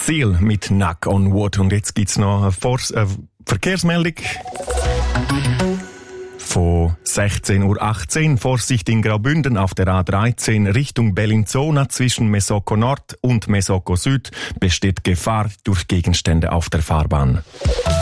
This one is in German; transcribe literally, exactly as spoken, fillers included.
Seal mit Knock on Wood. Und jetzt gibt's noch eine Vor- äh, Verkehrsmeldung. Von sechzehn Uhr achtzehn, Vorsicht in Graubünden auf der A dreizehn Richtung Bellinzona zwischen Mesocco Nord und Mesocco Süd besteht Gefahr durch Gegenstände auf der Fahrbahn.